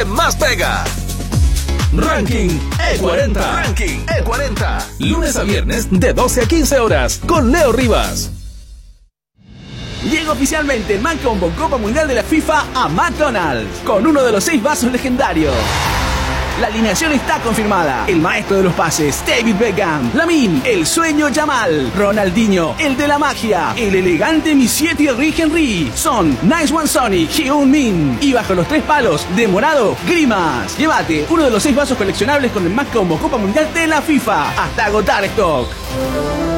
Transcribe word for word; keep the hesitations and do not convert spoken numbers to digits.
que más pega. Ranking E cuarenta. Ranking E cuarenta. Lunes a viernes de doce a quince horas con Leo Rivas. Llega oficialmente el Mancombo Copa Mundial de la FIFA a McDonald's con uno de los seis vasos legendarios. La alineación está confirmada. El maestro de los pases, David Beckham. Lamine, el sueño Yamal. Ronaldinho, el de la magia. El elegante Monsieur Thierry Henry. Son Nice One Sonny, Hyun Min. Y bajo los tres palos, de morado, Grimas. Llévate uno de los seis vasos coleccionables con el Mancombo Copa Mundial de la FIFA. Hasta agotar stock.